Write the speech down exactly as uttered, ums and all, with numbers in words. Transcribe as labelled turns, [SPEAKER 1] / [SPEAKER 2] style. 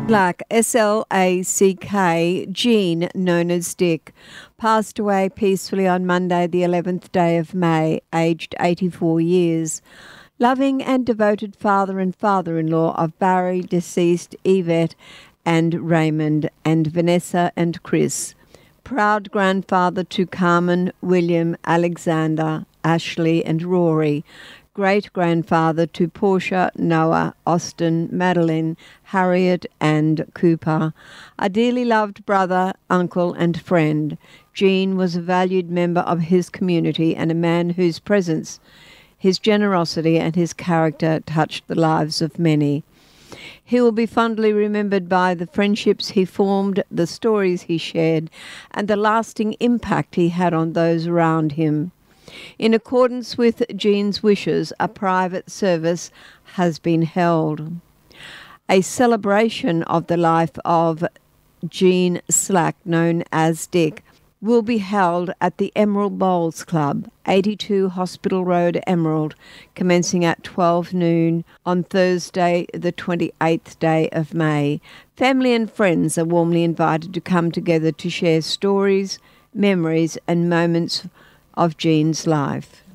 [SPEAKER 1] Slack, S L A C K, Jean, known as Dick, passed away peacefully on Monday, the eleventh day of May, aged eighty-four years. Loving and devoted father and father-in-law of Barry, deceased Yvette and Raymond, and Vanessa and Chris. Proud grandfather to Carmen, William, Alexander, Ashley and Rory. Great-grandfather to Portia, Noah, Austin, Madeline, Harriet and Cooper. A dearly loved brother, uncle and friend. Jean was a valued member of his community and a man whose presence, his generosity and his character touched the lives of many. He will be fondly remembered by the friendships he formed, the stories he shared, and the lasting impact he had on those around him. In accordance with Jean's wishes, a private service has been held. A celebration of the life of Jean Slack, known as Dick, will be held at the Emerald Bowls Club, eighty-two Hospital Road, Emerald, commencing at twelve noon on Thursday, the twenty-eighth day of May. Family and friends are warmly invited to come together to share stories, memories, and moments of Jean's life.